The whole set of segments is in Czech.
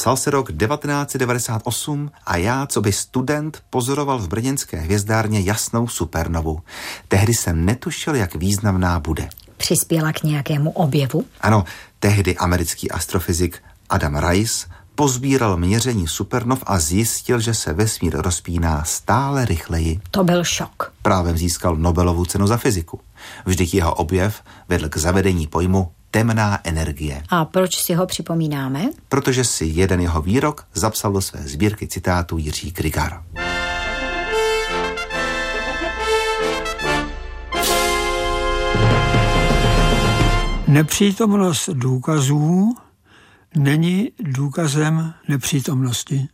Psal se rok 1998 a já, co by student, pozoroval v brněnské hvězdárně jasnou supernovu. Tehdy jsem netušil, jak významná bude. Přispěla k nějakému objevu? Ano, tehdy americký astrofyzik Adam Rice pozbíral měření supernov a zjistil, že se vesmír rozpíná stále rychleji. To byl šok. Právem získal Nobelovu cenu za fyziku. Vždyť jeho objev vedl k zavedení pojmu temná energie. A proč si ho připomínáme? Protože si jeden jeho výrok zapsal do své sbírky citátů Jiří Krygar. Nepřítomnost důkazů není důkazem nepřítomnosti.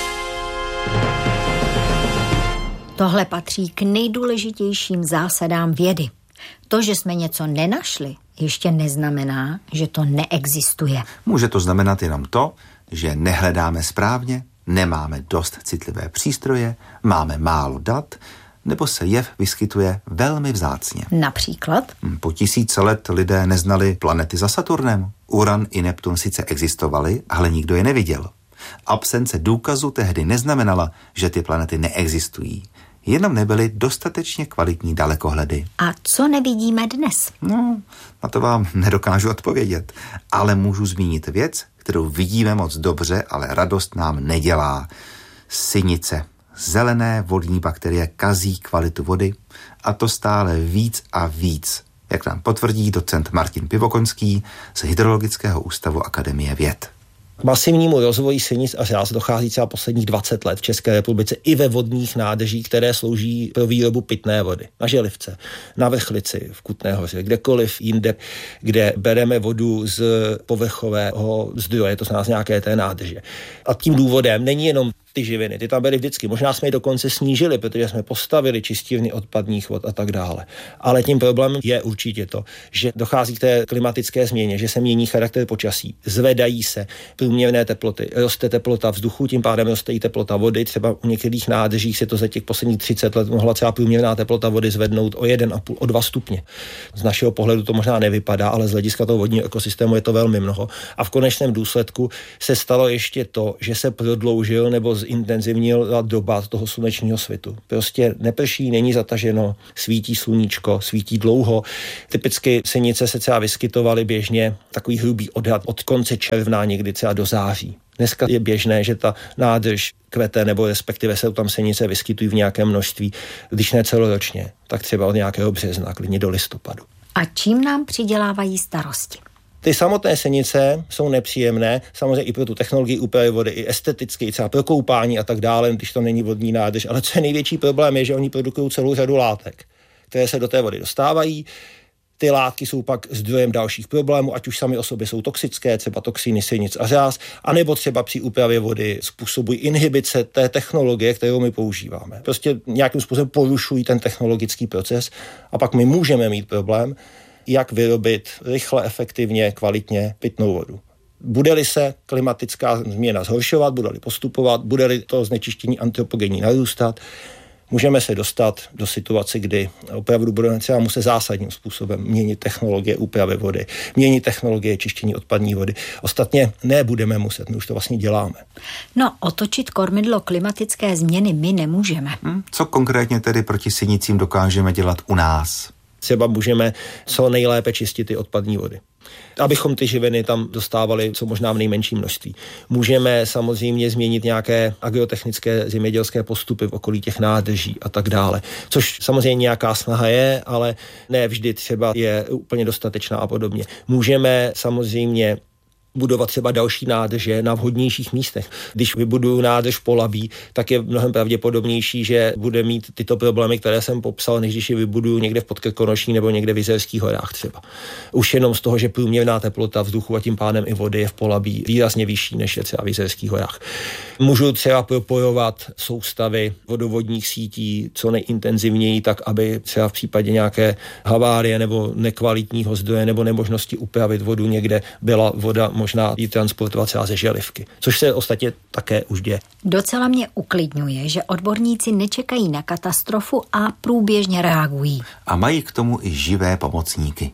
Tohle patří k nejdůležitějším zásadám vědy. To, že jsme něco nenašli, ještě neznamená, že to neexistuje. Může to znamenat jenom to, že nehledáme správně, nemáme dost citlivé přístroje, máme málo dat, nebo se jev vyskytuje velmi vzácně. Například? Po tisíce let lidé neznali planety za Saturnem. Uran i Neptun sice existovaly, ale nikdo je neviděl. Absence důkazu tehdy neznamenala, že ty planety neexistují. Jenom nebyly dostatečně kvalitní dalekohledy. A co nevidíme dnes? No, na to vám nedokážu odpovědět. Ale můžu zmínit věc, kterou vidíme moc dobře, ale radost nám nedělá. Sinice. Zelené vodní bakterie kazí kvalitu vody a to stále víc a víc, jak nám potvrdí docent Martin Pivokonský z Hydrologického ústavu Akademie věd. K masivnímu rozvoji sinic a řas dochází třeba posledních 20 let v České republice i ve vodních nádržích, které slouží pro výrobu pitné vody. Na Želivce, na Vrchlici, v Kutné Hoře, kdekoliv jinde, kde bereme vodu z povrchového zdroje, to znamená z nějaké té nádrže. A tím důvodem není jenom ty živiny, ty tam byly vždycky. Možná jsme je dokonce snížili, protože jsme postavili čistírny odpadních vod a tak dále. Ale tím problémem je určitě to, že dochází k té klimatické změně, že se mění charakter počasí, zvedají se průměrné teploty, roste teplota vzduchu, tím pádem roste i teplota vody. Třeba u některých nádržích se to za těch posledních 30 let mohla třeba průměrná teplota vody zvednout o 1,5, o 2 stupně. Z našeho pohledu to možná nevypadá, ale z hlediska toho vodního ekosystému je to velmi mnoho. A v konečném důsledku se stalo ještě to, že se prodloužil nebo zintenzivnila doba toho slunečního svitu. Prostě neprší, není zataženo, svítí sluníčko, svítí dlouho. Typicky sinice se třeba vyskytovaly běžně takový hrubý odhad od konce června někdy třeba do září. Dneska je běžné, že ta nádrž kvete nebo respektive se tam sinice vyskytují v nějakém množství, když ne celoročně, tak třeba od nějakého března, klidně do listopadu. A čím nám přidělávají starosti? Ty samotné sinice jsou nepříjemné, samozřejmě i pro tu technologii úpravy vody, i esteticky, i třeba pro koupání a tak dále, když to není vodní nádrž. Ale co je největší problém, je, že oni produkují celou řadu látek, které se do té vody dostávají. Ty látky jsou pak zdrojem dalších problémů, ať už sami o sobě jsou toxické, třeba toxiny sinic a řas, anebo třeba při úpravě vody způsobují inhibice té technologie, kterou my používáme. Prostě nějakým způsobem porušují ten technologický proces a pak my můžeme mít problém, jak vyrobit rychle, efektivně, kvalitně pitnou vodu. Bude-li se klimatická změna zhoršovat, bude-li postupovat, bude-li to znečištění antropogenní narůstat, můžeme se dostat do situace, kdy opravdu budeme třeba muset zásadním způsobem měnit technologie úpravy vody, měnit technologie čištění odpadní vody. Ostatně nebudeme muset, my už to vlastně děláme. No, otočit kormidlo klimatické změny my nemůžeme. Co konkrétně tedy proti sinicím dokážeme dělat u nás? Třeba můžeme co nejlépe čistit ty odpadní vody, abychom ty živiny tam dostávali co možná v nejmenším množství. Můžeme samozřejmě změnit nějaké agrotechnické zemědělské postupy v okolí těch nádrží a tak dále, což samozřejmě nějaká snaha je, ale ne vždy třeba je úplně dostatečná a podobně. Můžeme samozřejmě budovat třeba další nádrže na vhodnějších místech. Když vybuduju nádrž v Polabí, tak je mnohem pravděpodobnější, že bude mít tyto problémy, které jsem popsal, než když je vybuduju někde v Podkrkonoší nebo někde v Jizerských horách třeba. Už jenom z toho, že průměrná teplota vzduchu a tím pádem i vody je v Polabí výrazně vyšší, než je třeba v Jizerských horách. Můžu třeba propojovat soustavy vodovodních sítí co nejintenzivněji, tak aby třeba v případě nějaké havárie nebo nekvalitního zdroje nebo nemožnosti upravit vodu někde byla voda možná ji transportovat třeba ze Želivky, což se ostatně také už děje. Docela mě uklidňuje, že odborníci nečekají na katastrofu a průběžně reagují. A mají k tomu i živé pomocníky.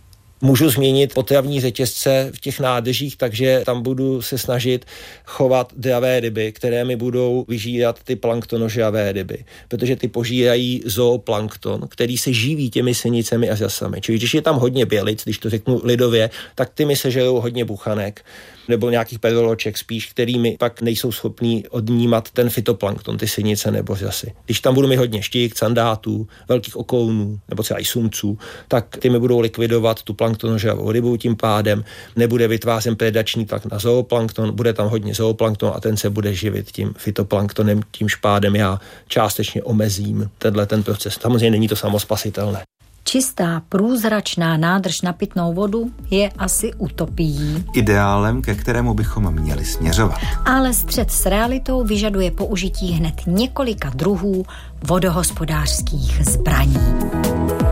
Můžu změnit potravní řetězce v těch nádržích, takže tam budu se snažit chovat dravé ryby, které mi budou vyžírat ty planktonožravé ryby, protože ty požírají zooplankton, který se živí těmi sinicemi a řasami. Čili když je tam hodně bělic, když to řeknu lidově, tak ty mi sežerou hodně buchanek nebo nějakých peroloček spíš, kterými pak nejsou schopní odnímat ten fytoplankton, ty sinice nebo řasy. Když tam budu mít hodně štik, sandátů, velkých okounů nebo třeba i sumců, tak ty mi budou likvidovat tu planktonožravou rybu, tím pádem nebude vytvářen predační tlak na zooplankton, bude tam hodně zooplankton a ten se bude živit tím fytoplanktonem, tím pádem já částečně omezím ten proces. Samozřejmě není to samospasitelné. Čistá, průzračná nádrž na pitnou vodu je asi utopií. Ideálem, ke kterému bychom měli směřovat. Ale střet s realitou vyžaduje použití hned několika druhů vodohospodářských zbraní.